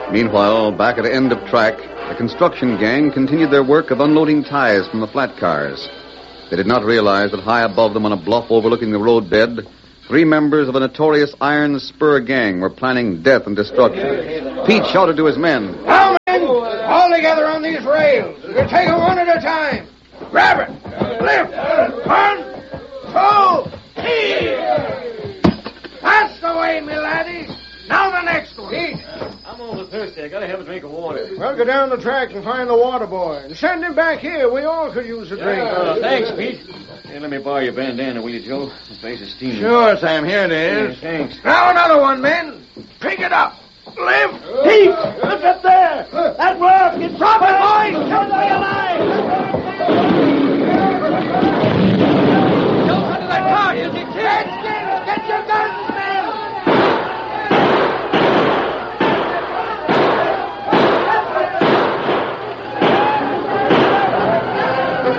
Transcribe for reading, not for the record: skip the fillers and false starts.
Meanwhile, back at the end of track, the construction gang continued their work of unloading ties from the flat cars. They did not realize that high above them on a bluff overlooking the roadbed, 3 members of a notorious Iron Spur gang were planning death and destruction. Pete shouted to his men, "Now, men, all together on these rails. We'll take them one at a time. Grab it. Lift. 1, 2, 3. That's the way, me laddies. Now the next one. Pete. I'm over thirsty. I gotta have a drink of water. Well, go down the track and find the water boy. And send him back here. We all could use a drink. Thanks, Pete. Hey, let me borrow your bandana, will you, Joe? The place is steaming. Sure, Sam. Here it is. Yeah, thanks. Now another one, men. Pick it up.